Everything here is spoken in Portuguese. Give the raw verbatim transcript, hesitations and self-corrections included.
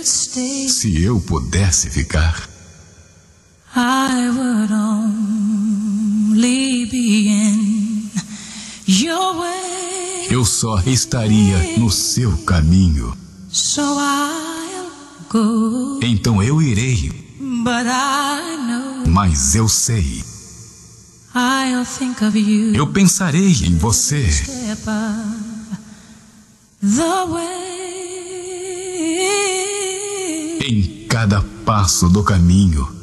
Se eu pudesse ficar, I would only be in your way. Eu só estaria no seu caminho. So I'll go. Então eu irei. But I know. Mas eu sei. I'll think of you. Eu pensarei em você. Step up the way. Em cada passo do caminho.